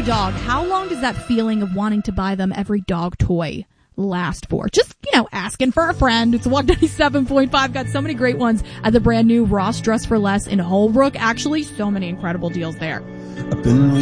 dog, how long does that feeling of wanting to buy them every dog toy last for? Just, asking for a friend. It's Walk 97.5. Got so many great ones at the brand new Ross Dress for Less in Holbrook. Actually, so many incredible deals there.